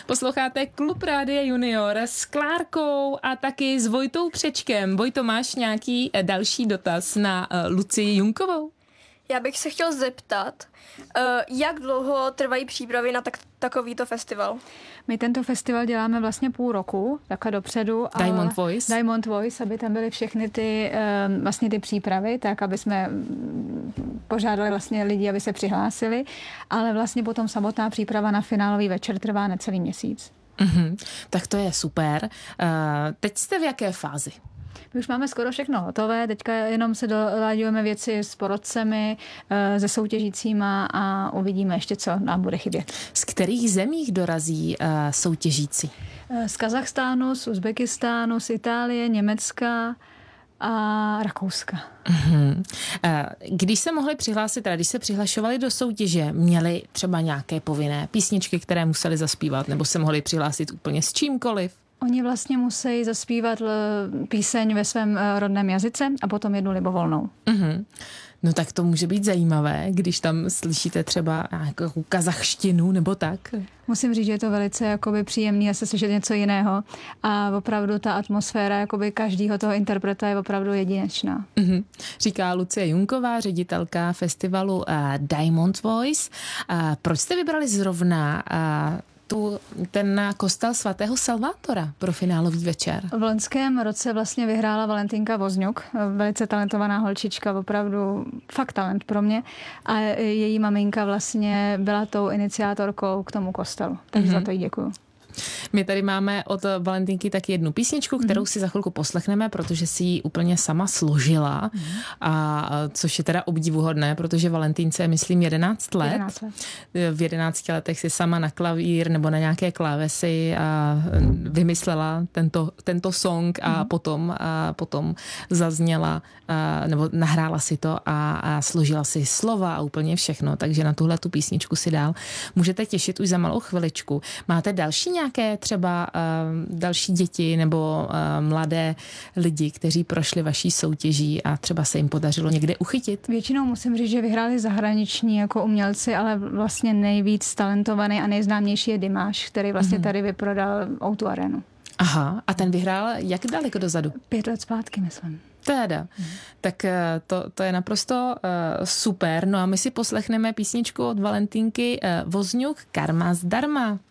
Posloucháte Klub Rádia Junior s Klárkou a taky s Vojtou Křečkem. Vojto, máš nějaký další dotaz na Lucii Junkovou? Já bych se chtěl zeptat, jak dlouho trvají přípravy na takovýto festival? My tento festival děláme vlastně půl roku, takhle dopředu. Diamond Voice, aby tam byly všechny ty vlastně ty přípravy, tak aby jsme požádali vlastně lidi, aby se přihlásili, ale vlastně potom samotná příprava na finálový večer trvá necelý měsíc. Tak to je super. Teď jste v jaké fázi? My už máme skoro všechno hotové, teďka jenom se doladujeme věci s porodcemi, se soutěžícíma a uvidíme ještě, co nám bude chybět. Z kterých zemích dorazí soutěžící? Z Kazachstánu, z Uzbekistánu, z Itálie, Německa a Rakouska. Když se mohli přihlásit, teda když se přihlašovali do soutěže, měli třeba nějaké povinné písničky, které museli zaspívat, nebo se mohli přihlásit úplně s čímkoliv? Oni vlastně musí zaspívat píseň ve svém rodném jazyce a potom jednu libovolnou. No tak to může být zajímavé, když tam slyšíte třeba nějakou kazachštinu nebo tak. Musím říct, že je to velice jakoby příjemný a se slyšet něco jiného a opravdu ta atmosféra jakoby každého toho interpreta je opravdu jedinečná. Říká Lucie Junková, ředitelka festivalu Diamond Voice. Proč jste vybrali zrovna ten kostel svatého Salvátora pro finálový večer? V loňském roce vlastně vyhrála Valentinka Vozňuk, velice talentovaná holčička, opravdu fakt talent pro mě. A její maminka vlastně byla tou iniciátorkou k tomu kostelu. Takže za to jí děkuju. My tady máme od Valentinky tak jednu písničku, kterou si za chvilku poslechneme, protože si ji úplně sama složila, a což je teda obdivuhodné, protože Valentínce je, myslím, 11 let. 11 let. V 11 letech si sama na klavír nebo na nějaké klávesy vymyslela tento song a potom zazněla nebo nahrála si to a složila si slova a úplně všechno, takže na tuhle tu písničku si dál můžete těšit už za malou chviličku. Máte další nějaké třeba další děti nebo mladé lidi, kteří prošli vaší soutěží a třeba se jim podařilo někde uchytit? Většinou musím říct, že vyhráli zahraniční jako umělci, ale vlastně nejvíc talentovaný a nejznámější je Dimáš, který vlastně tady vyprodal O2 Arenu. Aha, a ten vyhrál jak daleko dozadu? 5 let zpátky, myslím. Teda. Tak to je naprosto super. No a my si poslechneme písničku od Valentínky Vozňuk Karma zdarma.